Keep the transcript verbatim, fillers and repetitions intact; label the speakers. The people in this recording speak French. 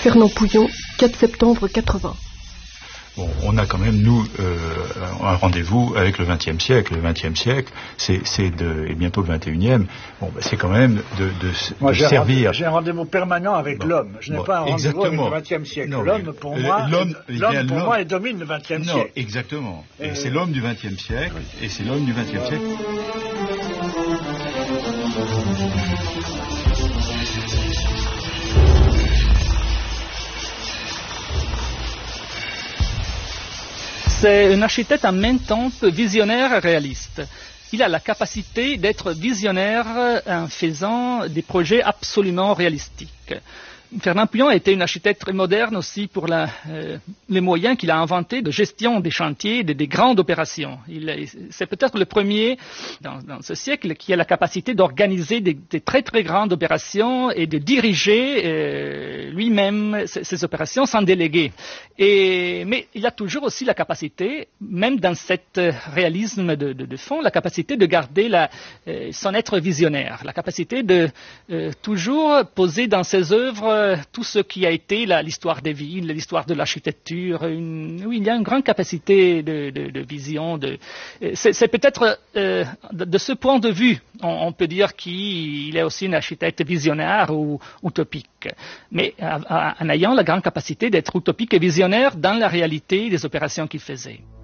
Speaker 1: Fernand Pouillon, quatre septembre quatre-vingts.
Speaker 2: Bon, on a quand même, nous, euh, un rendez-vous avec le vingtième siècle. Le vingtième siècle, c'est, c'est de, et bientôt le vingt et unième, bon, bah, c'est quand même de, de,
Speaker 3: moi,
Speaker 2: de
Speaker 3: j'ai
Speaker 2: servir...
Speaker 3: Un j'ai un rendez-vous permanent avec bon, l'homme. Je n'ai bon, pas un rendez-vous avec le vingtième siècle. Non, l'homme, pour, moi, l'homme, l'homme, pour moi, il domine le vingtième siècle.
Speaker 2: Non, exactement. Et euh... c'est l'homme du vingtième siècle, et c'est l'homme du vingtième siècle.
Speaker 4: C'est un architecte en même temps visionnaire et réaliste. Il a la capacité d'être visionnaire en faisant des projets absolument réalistiques. Fernand Pouillon a été un architecte très moderne aussi pour la, euh, les moyens qu'il a inventés de gestion des chantiers, de, des grandes opérations. Il, c'est peut-être le premier dans, dans ce siècle qui a la capacité d'organiser des, des très très grandes opérations et de diriger euh, lui-même ces, ces opérations sans déléguer. Et, mais il a toujours aussi la capacité, même dans cet réalisme de, de, de fond, la capacité de garder la, euh, son être visionnaire, la capacité de euh, toujours poser dans ses œuvres tout ce qui a été la, l'histoire des villes, l'histoire de l'architecture. Une, oui, il y a une grande capacité de, de, de vision. De, c'est, c'est peut-être euh, de, de ce point de vue, on, on peut dire qu'il est aussi un architecte visionnaire ou utopique, mais en ayant la grande capacité d'être utopique et visionnaire dans la réalité des opérations qu'il faisait.